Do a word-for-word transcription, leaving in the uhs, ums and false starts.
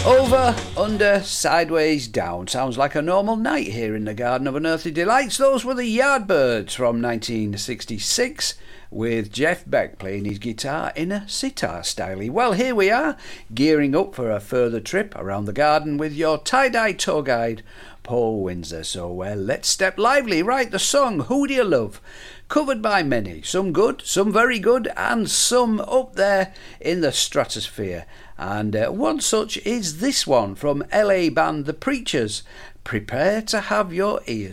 Over, under, sideways, down. Sounds like a normal night here in the Garden of Unearthly Delights. Those were the Yardbirds from nineteen sixty-six with Jeff Beck playing his guitar in a sitar style. Well, here we are, gearing up for a further trip around the garden with your tie-dye tour guide, Paul Windsor. So, well, let's step lively. Right, the song Who Do You Love? Covered by many, some good, some very good, and some up there in the stratosphere. And uh, one such is this one from L A band The Preachers. Prepare to have your ears